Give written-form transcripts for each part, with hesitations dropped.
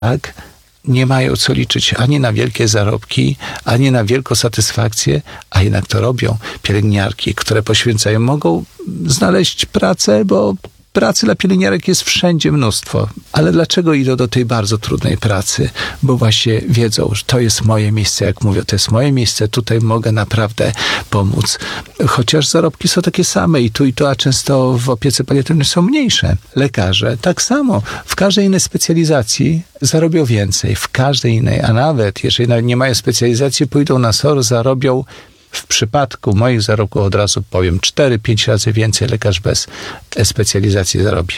tak, nie mają co liczyć ani na wielkie zarobki, ani na wielką satysfakcję, a jednak to robią. Pielęgniarki, które poświęcają, mogą znaleźć pracę, bo pracy dla pielęgniarek jest wszędzie mnóstwo. Ale dlaczego idą do tej bardzo trudnej pracy? Bo właśnie wiedzą, że to jest moje miejsce, jak mówią, to jest moje miejsce, tutaj mogę naprawdę pomóc. Chociaż zarobki są takie same i tu, a często w opiece paliatywnej są mniejsze. Lekarze tak samo. W każdej innej specjalizacji zarobią więcej. W każdej innej, a nawet jeżeli nawet nie mają specjalizacji, pójdą na SOR, zarobią w przypadku moich zarobków od razu powiem 4-5 razy więcej lekarz bez specjalizacji zarobi.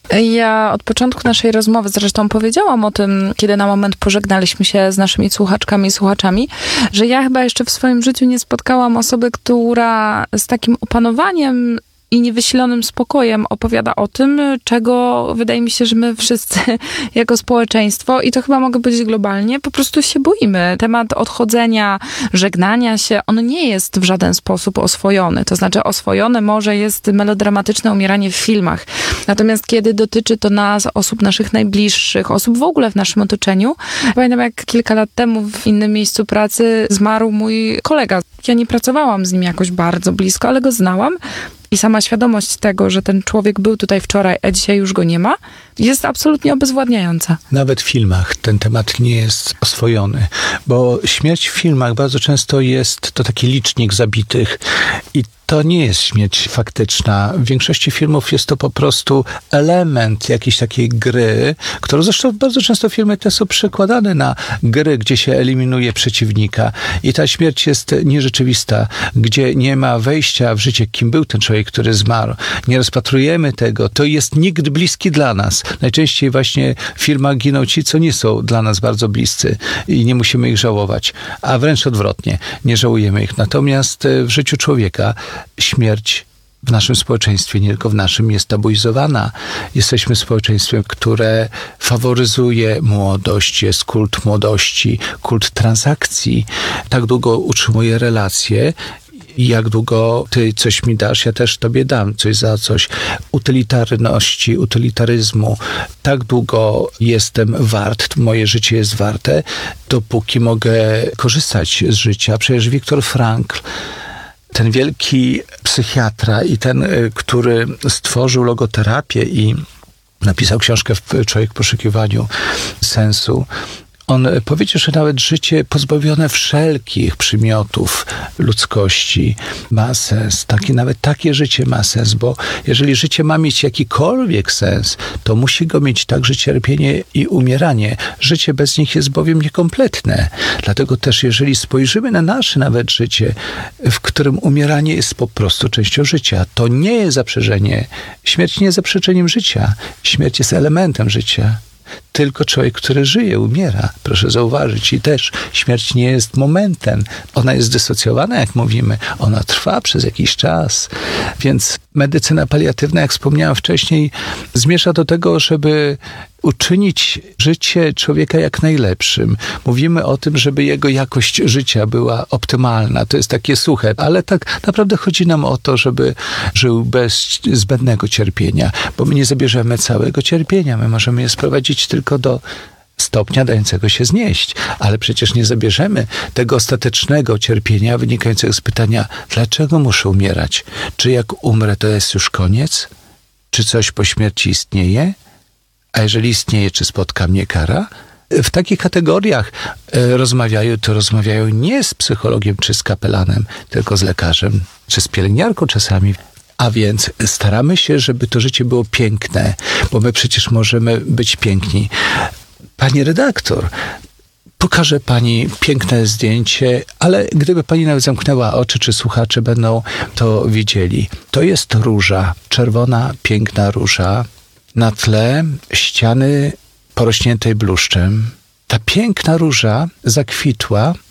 Ja od początku naszej rozmowy zresztą powiedziałam o tym, kiedy na moment pożegnaliśmy się z naszymi słuchaczkami i słuchaczami, że ja chyba jeszcze w swoim życiu nie spotkałam osoby, która z takim opanowaniem i niewysilonym spokojem opowiada o tym, czego wydaje mi się, że my wszyscy jako społeczeństwo, i to chyba mogę powiedzieć globalnie, po prostu się boimy. Temat odchodzenia, żegnania się, on nie jest w żaden sposób oswojony. To znaczy oswojone może jest melodramatyczne umieranie w filmach. Natomiast kiedy dotyczy to nas, osób naszych najbliższych, osób w ogóle w naszym otoczeniu, pamiętam jak kilka lat temu w innym miejscu pracy zmarł mój kolega. Ja nie pracowałam z nim jakoś bardzo blisko, ale go znałam. I sama świadomość tego, że ten człowiek był tutaj wczoraj, a dzisiaj już go nie ma, jest absolutnie obezwładniająca. Nawet w filmach ten temat nie jest oswojony, bo śmierć w filmach bardzo często jest to taki licznik zabitych i to nie jest śmierć faktyczna. W większości filmów jest to po prostu element jakiejś takiej gry, którą zresztą bardzo często filmy te są przekładane na gry, gdzie się eliminuje przeciwnika i ta śmierć jest nierzeczywista, gdzie nie ma wejścia w życie, kim był ten człowiek, który zmarł. Nie rozpatrujemy tego. To jest nikt bliski dla nas. Najczęściej właśnie w filmach giną ci, co nie są dla nas bardzo bliscy i nie musimy ich żałować, a wręcz odwrotnie, nie żałujemy ich. Natomiast w życiu człowieka śmierć w naszym społeczeństwie, nie tylko w naszym, jest tabuizowana. Jesteśmy społeczeństwem, które faworyzuje młodość, jest kult młodości, kult transakcji. Tak długo utrzymuje relacje, i jak długo ty coś mi dasz, ja też tobie dam coś za coś. Utylitarności, utylitaryzmu. Tak długo jestem wart, moje życie jest warte, dopóki mogę korzystać z życia. Przecież Viktor Frankl, ten wielki psychiatra i ten, który stworzył logoterapię i napisał książkę Człowiek w poszukiwaniu sensu, on powiedział, że nawet życie pozbawione wszelkich przymiotów ludzkości ma sens. Nawet takie życie ma sens, bo jeżeli życie ma mieć jakikolwiek sens, to musi go mieć także cierpienie i umieranie. Życie bez nich jest bowiem niekompletne. Dlatego też, jeżeli spojrzymy na nasze nawet życie, w którym umieranie jest po prostu częścią życia, to nie jest zaprzeczenie. Śmierć nie jest zaprzeczeniem życia. Śmierć jest elementem życia. Tylko człowiek, który żyje, umiera. Proszę zauważyć. I też śmierć nie jest momentem. Ona jest dysocjowana, jak mówimy. Ona trwa przez jakiś czas. Więc medycyna paliatywna, jak wspomniałem wcześniej, zmierza do tego, żeby uczynić życie człowieka jak najlepszym. Mówimy o tym, żeby jego jakość życia była optymalna. To jest takie suche, ale tak naprawdę chodzi nam o to, żeby żył bez zbędnego cierpienia, bo my nie zabierzemy całego cierpienia. My możemy je sprowadzić tylko do stopnia dającego się znieść, ale przecież nie zabierzemy tego ostatecznego cierpienia wynikającego z pytania, dlaczego muszę umierać? Czy jak umrę, to jest już koniec? Czy coś po śmierci istnieje? A jeżeli istnieje, czy spotka mnie kara? W takich kategoriach rozmawiają nie z psychologiem czy z kapelanem, tylko z lekarzem, czy z pielęgniarką czasami. A więc staramy się, żeby to życie było piękne, bo my przecież możemy być piękni. Pani redaktor, pokaże pani piękne zdjęcie, ale gdyby pani nawet zamknęła oczy, czy słuchacze będą to widzieli. To jest róża, czerwona, piękna róża, na tle ściany porośniętej bluszczem. Ta piękna róża zakwitła